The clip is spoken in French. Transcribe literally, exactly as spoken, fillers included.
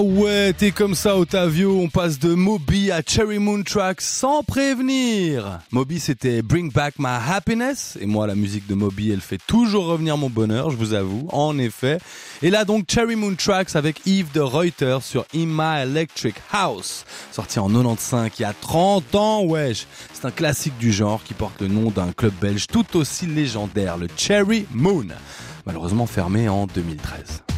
Ouais, t'es comme ça, Otavio, on passe de Moby à Cherry Moon Tracks sans prévenir. Moby, c'était Bring Back My Happiness, et moi, la musique de Moby, elle fait toujours revenir mon bonheur, je vous avoue, en effet. Et là donc, Cherry Moon Tracks avec Yves de Reuter sur In My Electric House, sorti en quatre-vingt-quinze, il y a trente ans, wesh. C'est un classique du genre qui porte le nom d'un club belge tout aussi légendaire, le Cherry Moon, malheureusement fermé en deux mille treize.